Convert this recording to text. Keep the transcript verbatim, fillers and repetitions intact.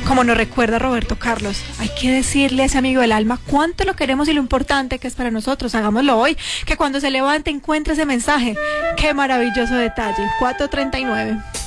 Como nos recuerda Roberto Carlos, hay que decirle a ese amigo del alma cuánto lo queremos y lo importante que es para nosotros. Hagámoslo hoy, que cuando se levante encuentre ese mensaje. Qué maravilloso detalle. cuatro treinta y nueve.